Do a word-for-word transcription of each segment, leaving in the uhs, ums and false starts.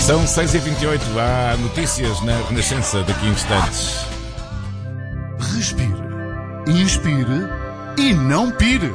São seis e vinte e oito, há notícias na Renascença daqui a instantes. Respire, inspire e não pire.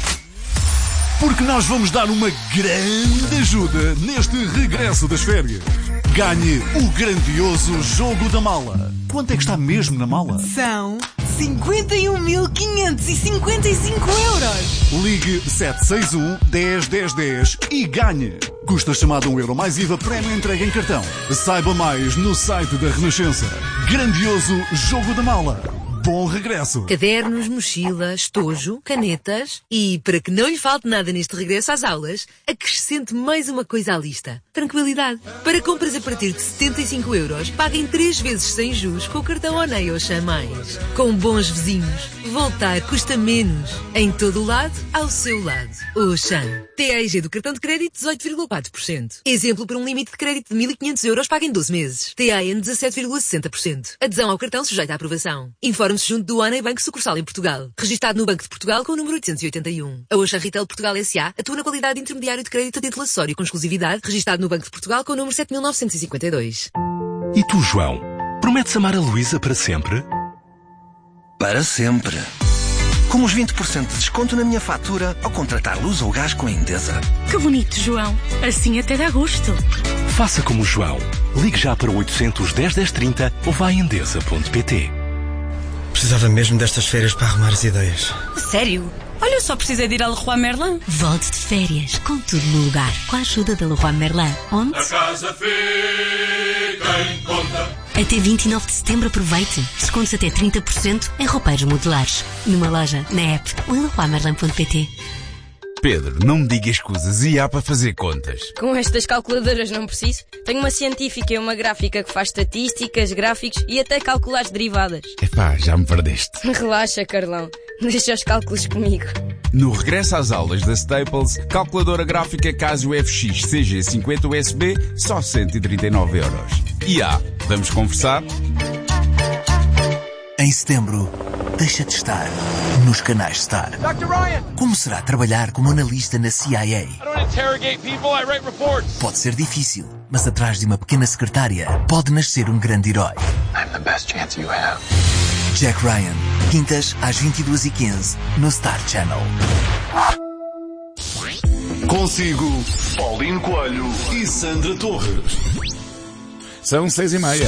Porque nós vamos dar uma grande ajuda neste regresso das férias. Ganhe o grandioso Jogo da Mala. Quanto é que está mesmo na mala? São cinquenta e um mil quinhentos e cinquenta e cinco euros. Ligue sete seis um, dez, dez, dez e ganhe. Custa chamada um euro mais I V A, prémio entrega em cartão. Saiba mais no site da Renascença. Grandioso Jogo da Mala. Bom regresso! Cadernos, mochila, estojo, canetas e, para que não lhe falte nada neste regresso às aulas, acrescente mais uma coisa à lista. Tranquilidade. Para compras a partir de setenta e cinco euros, paguem três vezes sem juros com o cartão Onei Oxan Mais. Com bons vizinhos, voltar custa menos. Em todo o lado, ao seu lado. Oxan. T A E G do cartão de crédito dezoito vírgula quatro por cento. Exemplo para um limite de crédito de mil e quinhentos euros paga em doze meses. T A N dezassete vírgula sessenta por cento. Adesão ao cartão sujeita à aprovação. Informe-se junto do Onei Banco Sucursal em Portugal. Registado no Banco de Portugal com o número oitocentos e oitenta e um. A Oxan Retail Portugal S A atua na qualidade de intermediário de crédito a título acessório com exclusividade. Registado no Banco de Portugal com o número sete mil novecentos e cinquenta e dois. E tu, João? Prometes amar a Luísa para sempre? Para sempre. Com os vinte por cento de desconto na minha fatura ao contratar luz ou gás com a Endesa. Que bonito, João. Assim até dá gosto. Faça como o João. Ligue já para o oitocentos, dez, dez, trinta ou vá a endesa ponto pt. Precisava mesmo destas férias para arrumar as ideias. Sério? Olha, eu só precisei de ir ao Leroy Merlin. Volte de férias, com tudo no lugar, com a ajuda da Leroy Merlin. Onde? A casa fica em conta. Até vinte e nove de setembro aproveite. Descontos até trinta por cento em roupeiros modulares. Numa loja, na app ou em leroy merlin ponto pt. Pedro, não me diga escusas e há para fazer contas. Com estas calculadoras não preciso. Tenho uma científica e uma gráfica que faz estatísticas, gráficos e até calcula as derivadas. Epá, já me perdeste. Relaxa, Carlão. Deixa os cálculos comigo. No regresso às aulas da Staples, calculadora gráfica Casio F X C G cinquenta U S B, só cento e trinta e nove euros. E há, vamos conversar? Em setembro, deixa de estar nos canais Star. doutor Ryan! Como será trabalhar como analista na C I A? I don't interrogate people, I write reports. Pode ser difícil, mas atrás de uma pequena secretária pode nascer um grande herói. I'm the best chance you have. Jack Ryan, quintas às vinte e duas e quinze no Star Channel. Consigo, Paulino Coelho e Sandra Torres. São seis e meia.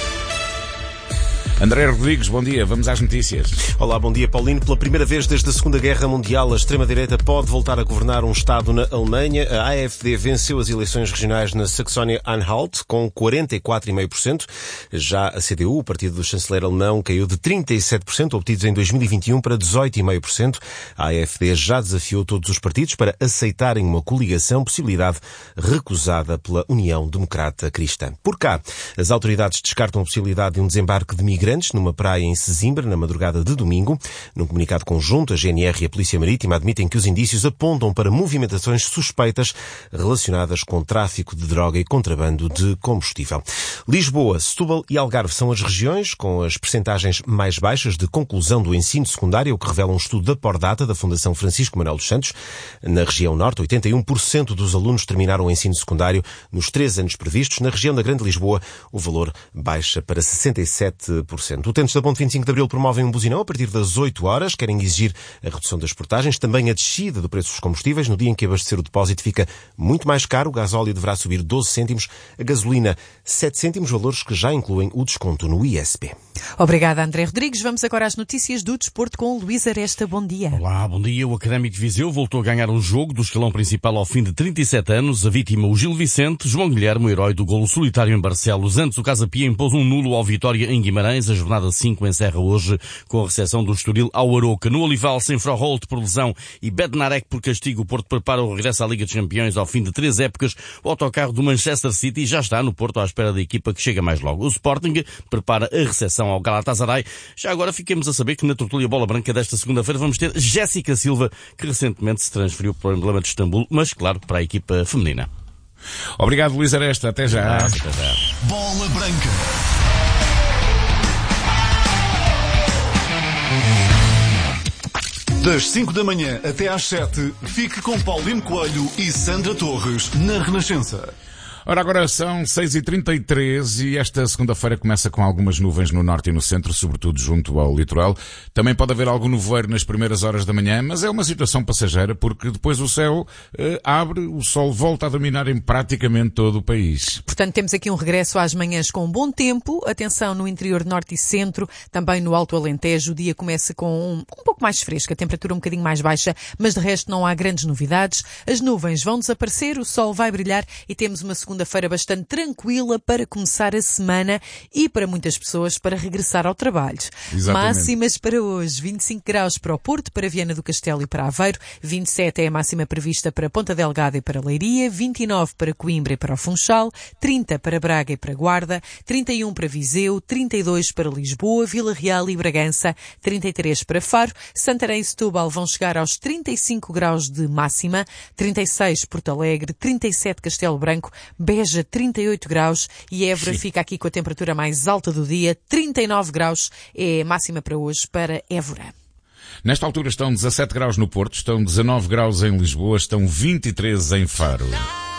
André Rodrigues, bom dia. Vamos às notícias. Olá, bom dia, Paulino. Pela primeira vez desde a Segunda Guerra Mundial, a extrema-direita pode voltar a governar um Estado na Alemanha. A A F D venceu as eleições regionais na Saxónia-Anhalt com quarenta e quatro vírgula cinco por cento. Já a C D U, o partido do chanceler alemão, caiu de trinta e sete por cento obtidos em dois mil e vinte e um para dezoito vírgula cinco por cento. A A F D já desafiou todos os partidos para aceitarem uma coligação, possibilidade recusada pela União Democrata Cristã. Por cá, as autoridades descartam a possibilidade de um desembarque de migrantes numa praia em Sesimbra, na madrugada de domingo. Num comunicado conjunto, a G N R e a Polícia Marítima admitem que os indícios apontam para movimentações suspeitas relacionadas com tráfico de droga e contrabando de combustível. Lisboa, Setúbal e Algarve são as regiões com as percentagens mais baixas de conclusão do ensino secundário, o que revela um estudo da Pordata, da Fundação Francisco Manuel dos Santos. Na região norte, oitenta e um por cento dos alunos terminaram o ensino secundário nos três anos previstos. Na região da Grande Lisboa, o valor baixa para sessenta e sete por cento. Utentes da Ponte vinte e cinco de Abril promovem um buzinão a partir das oito horas. Querem exigir a redução das portagens, também a descida do preço dos combustíveis. No dia em que abastecer o depósito fica muito mais caro, o gasóleo deverá subir doze cêntimos, a gasolina sete cêntimos, valores que já incluem o desconto no I S P. Obrigada, André Rodrigues. Vamos agora às notícias do desporto com o Luís Aresta. Bom dia. Olá, bom dia. O Académico de Viseu voltou a ganhar um jogo do escalão principal ao fim de trinta e sete anos. A vítima, o Gil Vicente, João Guilherme, o herói do golo solitário em Barcelos. Antes, o Casa Pia impôs um nulo ao Vitória em Guimarães. A jornada cinco encerra hoje com a recepção do Estoril ao Aroca. No Olival, sem Froholt por lesão e Bednarek por castigo, o Porto prepara o regresso à Liga dos Campeões ao fim de três épocas. O autocarro do Manchester City já está no Porto à espera da equipa que chega mais logo. O Sporting prepara a recepção ao Galatasaray. Já agora fiquemos a saber que na tertúlia Bola Branca desta segunda-feira vamos ter Jéssica Silva, que recentemente se transferiu para o emblema de Istambul, mas claro, para a equipa feminina. Obrigado, Luís Aresta. Até já. Até já. Bola Branca. Das cinco da manhã até às sete, fique com Paulino Coelho e Sandra Torres na Renascença. Ora, agora são seis e trinta e três e esta segunda-feira começa com algumas nuvens no norte e no centro, sobretudo junto ao litoral. Também pode haver algum nevoeiro nas primeiras horas da manhã, mas é uma situação passageira porque depois o céu eh, abre, o sol volta a dominar em praticamente todo o país. Portanto, temos aqui um regresso às manhãs com bom tempo. Atenção no interior norte e centro, também no Alto Alentejo. O dia começa com um, um pouco mais fresco, a temperatura um bocadinho mais baixa, mas de resto não há grandes novidades. As nuvens vão desaparecer, o sol vai brilhar e temos uma segunda-feira bastante tranquila para começar a semana e para muitas pessoas para regressar ao trabalho. Exatamente. Máximas para hoje: vinte e cinco graus para o Porto, para Viana do Castelo e para Aveiro, vinte e sete é a máxima prevista para Ponta Delgada e para Leiria, vinte e nove para Coimbra e para o Funchal, trinta para Braga e para Guarda, trinta e um para Viseu, trinta e dois para Lisboa, Vila Real e Bragança, trinta e três para Faro, Santarém e Setúbal vão chegar aos trinta e cinco graus de máxima, trinta e seis Porto Alegre, trinta e sete Castelo Branco, Beja trinta e oito graus e Évora fica aqui com a temperatura mais alta do dia, trinta e nove graus é a máxima para hoje para Évora. Nesta altura estão dezassete graus no Porto, estão dezanove graus em Lisboa, estão vinte e três em Faro.